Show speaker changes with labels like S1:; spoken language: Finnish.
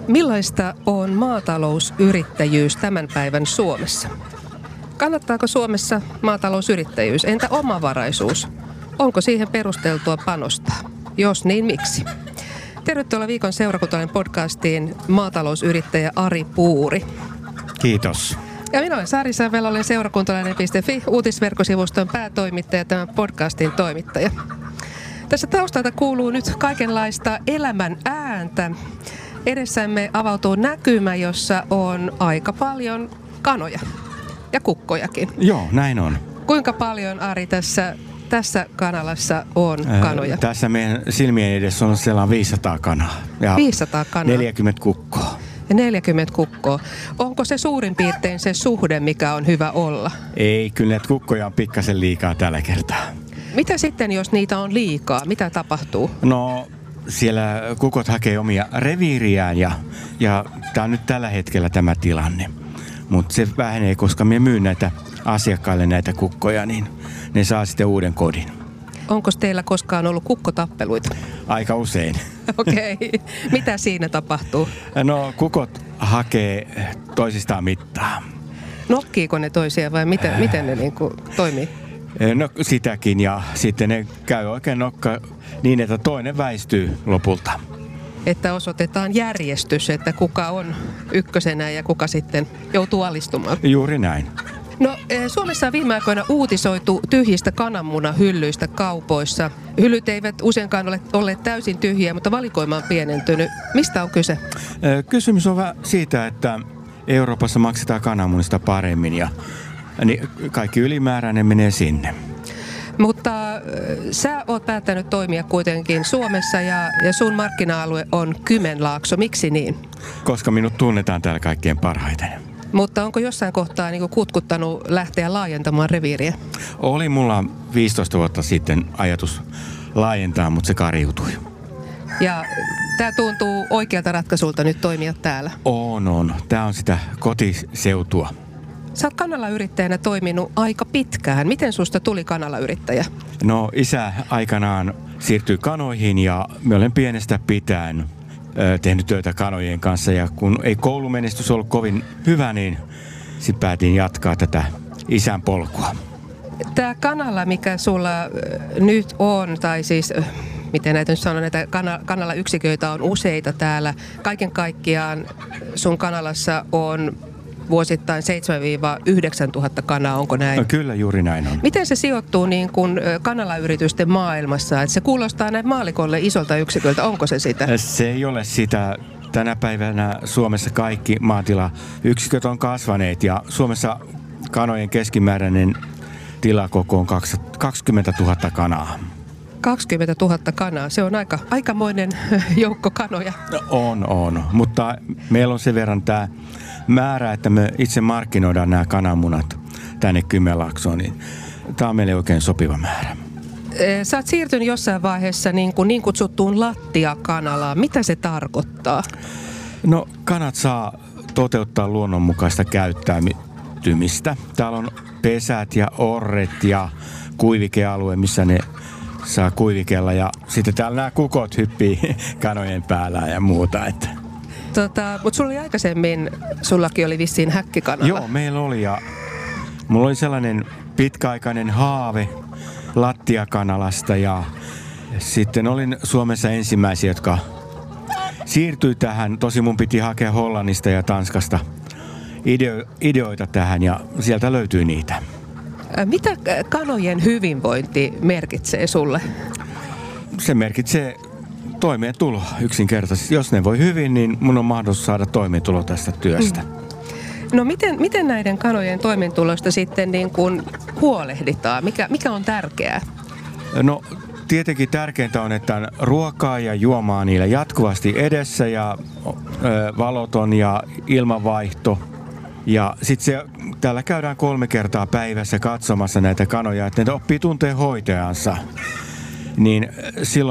S1: Millaista on maatalousyrittäjyys tämän päivän Suomessa? Kannattaako Suomessa maatalousyrittäjyys? Entä omavaraisuus? Onko siihen perusteltua panostaa? Jos niin, miksi? Tervetuloa Viikon seurakuntalainen podcastiin maatalousyrittäjä Ari Puuri.
S2: Kiitos.
S1: Ja minä olen Sari Savel, olen seurakuntalainen.fi uutisverkkosivuston päätoimittaja ja tämän podcastin toimittaja. Tässä taustalta kuuluu nyt kaikenlaista elämän ääntä. Edessämme avautuu näkymä, jossa on aika paljon kanoja ja kukkojakin.
S2: Joo, näin on.
S1: Kuinka paljon, Ari, tässä kanalassa on kanoja?
S2: Tässä meidän silmien edessä on sellainen 500 kanaa. Ja
S1: 500 kanaa.
S2: 40 kukkoa.
S1: Ja 40 kukkoa. Onko se suurin piirtein se suhde, mikä on hyvä olla?
S2: Ei, kyllä näitä kukkoja on pikkasen liikaa tällä kertaa.
S1: Mitä sitten, jos niitä on liikaa? Mitä tapahtuu?
S2: No, siellä kukot hakee omia reviiriään ja tämä on nyt tällä hetkellä tämä tilanne. Mutta se vähenee, koska me myyn näitä asiakkaille näitä kukkoja, niin ne saa sitten uuden kodin.
S1: Onko teillä koskaan ollut kukkotappeluita?
S2: Aika usein.
S1: Okei. Mitä siinä tapahtuu?
S2: No, kukot hakee toisistaan mittaa.
S1: Nokkiiko ne toisiaan vai miten ne toimii?
S2: No sitäkin, ja sitten ne käy oikein nokka niin, että toinen väistyy lopulta.
S1: Että osoitetaan järjestys, että kuka on ykkösenä ja kuka sitten joutuu alistumaan.
S2: Juuri näin.
S1: No, Suomessa on viime aikoina uutisoitu tyhjistä kananmunahyllyistä kaupoissa. Hyllyt eivät useinkaan ole olleet täysin tyhjiä, mutta valikoima on pienentynyt. Mistä on kyse?
S2: Kysymys on siitä, että Euroopassa maksetaan kananmunista paremmin ja niin kaikki ylimääräinen menee sinne.
S1: Mutta sä oot päättänyt toimia kuitenkin Suomessa ja sun markkina-alue on Kymenlaakso. Miksi niin?
S2: Koska minut tunnetaan täällä kaikkein parhaiten.
S1: Mutta onko jossain kohtaa kutkuttanut lähteä laajentamaan reviiriä?
S2: Oli mulla 15 vuotta sitten ajatus laajentaa, mutta se kariutui.
S1: Ja tämä tuntuu oikealta ratkaisulta nyt toimia täällä?
S2: On. Tämä on sitä kotiseutua.
S1: Sä oot kanalayrittäjänä toiminut aika pitkään. Miten susta tuli kanalayrittäjä?
S2: No, isä aikanaan siirtyi kanoihin ja mä olen pienestä pitäen tehnyt töitä kanojen kanssa. Ja kun ei koulumenestys ollut kovin hyvä, niin sitten päätin jatkaa tätä isän polkua.
S1: Tämä kanala, mikä sulla nyt on, tai siis miten näitä nyt sanon, näitä kanalayksiköitä on useita täällä. Kaiken kaikkiaan sun kanalassa on vuosittain 7-9 tuhatta kanaa, onko näin?
S2: No, kyllä, juuri näin on.
S1: Miten se sijoittuu niin kuin kanalayritysten maailmassa? Että se kuulostaa näin maalikolle isolta yksiköltä, onko se sitä?
S2: Se ei ole sitä. Tänä päivänä Suomessa kaikki maatilayksiköt on kasvaneet ja Suomessa kanojen keskimääräinen tilakoko on 20 000 kanaa.
S1: 20 000 kanaa, se on aikamoinen joukko kanoja.
S2: On, mutta meillä on sen verran tämä määrä, että me itse markkinoidaan nämä kananmunat tänne Kymenlaaksoon, niin tämä on meille oikein sopiva määrä.
S1: Sä oot siirtynyt jossain vaiheessa niin kutsuttuun lattiakanalaan. Mitä se tarkoittaa?
S2: No, kanat saa toteuttaa luonnonmukaista käyttäytymistä. Täällä on pesät ja orret ja kuivikealue, missä ne saa kuivikella. Ja sitten täällä nämä kukot hyppii kanojen päällä ja muuta.
S1: Mutta sulla oli aikaisemmin, sullakin oli vissiin häkkikanala.
S2: Joo, meillä oli ja mulla oli sellainen pitkäaikainen haave lattiakanalasta ja sitten olin Suomessa ensimmäisiä, jotka siirtyi tähän. Tosi mun piti hakea Hollannista ja Tanskasta ideoita tähän ja sieltä löytyi niitä.
S1: Mitä kanojen hyvinvointi merkitsee sulle?
S2: Se merkitsee toimeentulo yksinkertaisesti. Jos ne voi hyvin, niin mun on mahdollisuus saada toimeentulo tästä työstä.
S1: No miten näiden kanojen toimeentulosta sitten niin kuin huolehditaan? Mikä on tärkeää?
S2: No, tietenkin tärkeintä on, että ruokaa ja juomaa niillä jatkuvasti edessä ja valoton ja ilmanvaihto. Ja sitten täällä käydään 3 kertaa päivässä katsomassa näitä kanoja, että ne oppii tuntee hoitajansa. Niin silloin